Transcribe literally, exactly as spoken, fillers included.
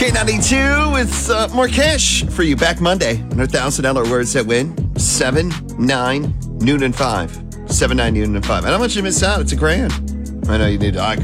K ninety-two with uh, more cash for you. Back Monday. one hundred thousand dollars words that win. seven, nine, noon, and five. seven, nine, noon, and five. And how much you miss out? It's a grand. I know you need to.